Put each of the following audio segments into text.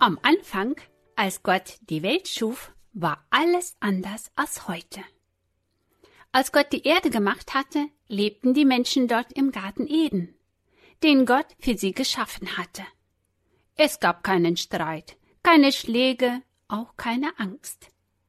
Am Anfang, als Gott die Welt schuf, war alles anders als heute. Als Gott die Erde gemacht hatte, lebten die Menschen dort im Garten Eden, den Gott für sie geschaffen hatte. Es gab keinen Streit, keine Schläge, auch keine Angst.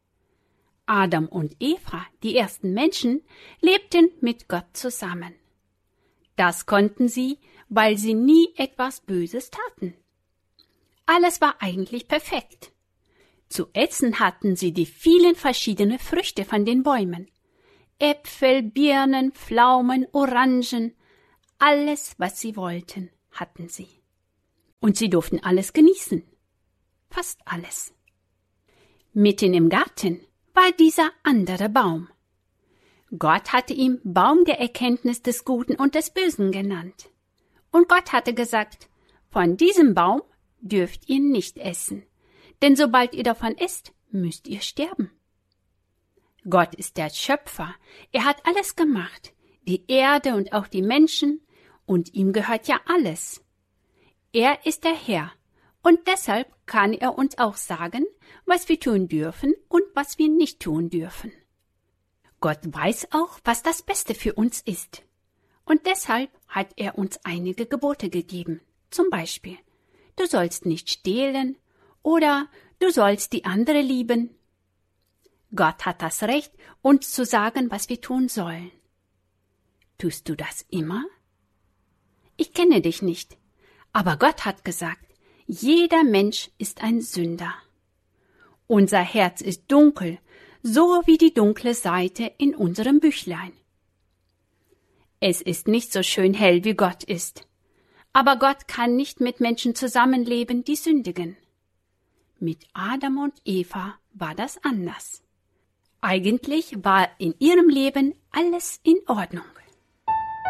Adam und Eva, die ersten Menschen, lebten mit Gott zusammen. Das konnten sie, weil sie nie etwas Böses taten. Alles war eigentlich perfekt. Zu essen hatten sie die vielen verschiedenen Früchte von den Bäumen. Äpfel, Birnen, Pflaumen, Orangen, alles, was sie wollten, hatten sie. Und sie durften alles genießen. Fast alles. Mitten im Garten war dieser andere Baum. Gott hatte ihn Baum der Erkenntnis des Guten und des Bösen genannt. Und Gott hatte gesagt, von diesem Baum dürft ihr nicht essen, denn sobald ihr davon esst, müsst ihr sterben. Gott ist der Schöpfer, er hat alles gemacht, die Erde und auch die Menschen, und ihm gehört ja alles. Er ist der Herr, und deshalb kann er uns auch sagen, was wir tun dürfen und was wir nicht tun dürfen. Gott weiß auch, was das Beste für uns ist. Und deshalb hat er uns einige Gebote gegeben. Zum Beispiel, du sollst nicht stehlen oder du sollst die andere lieben. Gott hat das Recht, uns zu sagen, was wir tun sollen. Tust du das immer? Ich kenne dich nicht, aber Gott hat gesagt, jeder Mensch ist ein Sünder. Unser Herz ist dunkel, so wie die dunkle Seite in unserem Büchlein. Es ist nicht so schön hell, wie Gott ist. Aber Gott kann nicht mit Menschen zusammenleben, die sündigen. Mit Adam und Eva war das anders. Eigentlich war in ihrem Leben alles in Ordnung.